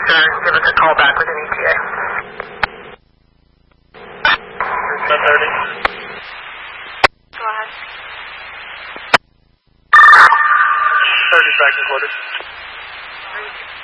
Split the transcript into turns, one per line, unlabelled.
sir. Give us a call back with an ETA.
10:30.
Go ahead.
30 seconds, order.
3